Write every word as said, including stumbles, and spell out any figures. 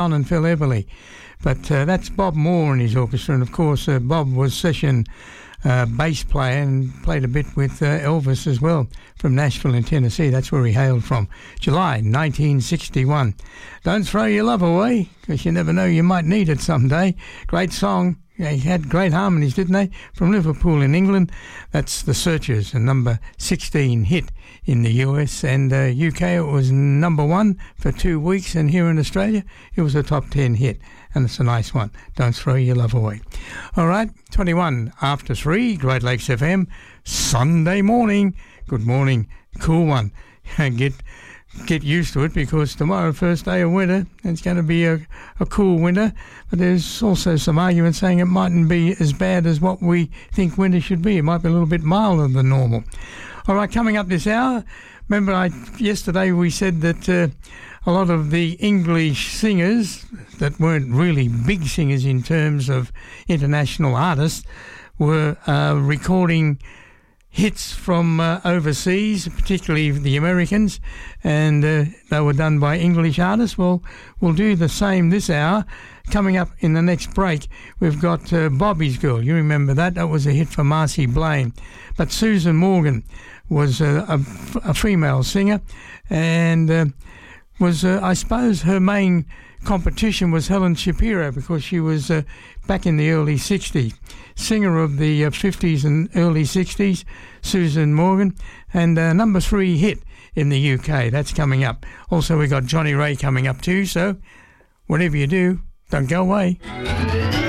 and Phil Everly. But uh, that's Bob Moore and his orchestra, and of course uh, Bob was session uh, bass player and played a bit with uh, Elvis as well from Nashville in Tennessee. That's where he hailed from. July nineteen sixty-one. Don't throw your love away, because you never know, you might need it someday. Great song. They had great harmonies, didn't they? From Liverpool in England. That's The Searchers, a number sixteen hit in the U S and uh, U K. It was number one for two weeks, and here in Australia it was a top ten hit, and it's a nice one. Don't throw your love away. All right, twenty-one after three, Great Lakes F M, Sunday morning. Good morning, cool one. Get get used to it, because tomorrow, first day of winter, it's going to be a, a cool winter, but there's also some argument saying it mightn't be as bad as what we think winter should be. It might be a little bit milder than normal. All right, coming up this hour, remember I yesterday we said that uh, a lot of the English singers that weren't really big singers in terms of international artists were uh, recording hits from uh, overseas, particularly the Americans, and uh, they were done by English artists. Well, we'll do the same this hour. Coming up in the next break, we've got uh, Bobby's Girl. You remember that? That was a hit for Marcy Blaine. But Susan Morgan was a, a, a female singer, and uh, was, uh, I suppose, her main competition was Helen Shapiro, because she was uh, back in the early sixties, singer of the uh, fifties and early sixties, Susan Morgan, and uh, number three hit in the U K. That's coming up. Also, we got Johnny Ray coming up too, so whatever you do, don't go away.